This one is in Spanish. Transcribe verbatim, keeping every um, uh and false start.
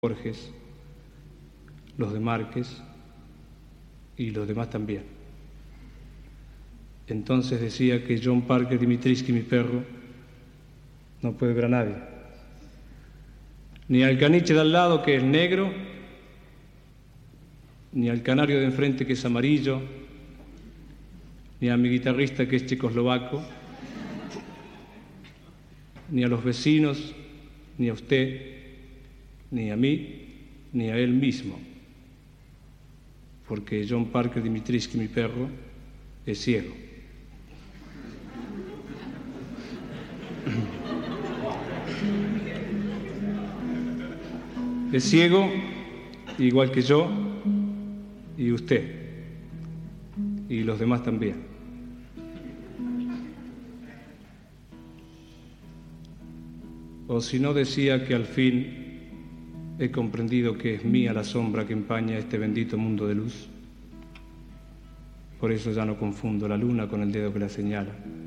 Borges, los de Márquez y los demás también. Entonces decía que John Parker Dimitrisky, mi perro, no puede ver a nadie. Ni al caniche de al lado, que es negro, ni al canario de enfrente, que es amarillo, ni a mi guitarrista, que es checoslovaco, ni a los vecinos, ni a usted, ni a mí, ni a él mismo, porque John Parker Dimitrisky, mi perro, es ciego. Es ciego, igual que yo, y usted, y los demás también. O si no, decía que al fin he comprendido que es mía la sombra que empaña este bendito mundo de luz. Por eso ya no confundo la luna con el dedo que la señala.